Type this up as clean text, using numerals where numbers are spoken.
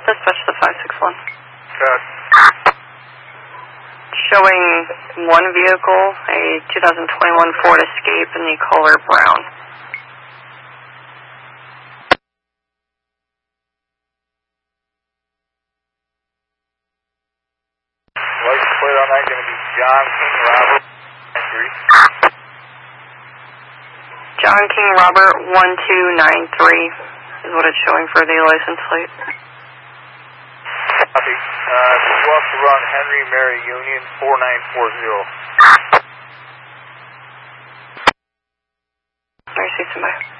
Dispatch the 561. Check. Showing one vehicle, a 2021 Ford Escape in the color brown. License plate on that going to be John King Robert 93. John King Robert 1293 is what it's showing for the license plate. Copy. Just wants to run Henry Mary Union 4940. I see somebody.